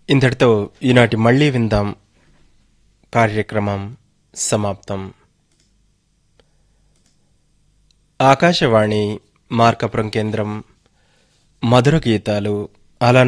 ఇంతటితో ఈనాటి మళ్లీ విందాం కార్యక్రమం సమాప్తం. ఆకాశవాణి మార్కాపురం కేంద్రం. మధుర గీతాలు.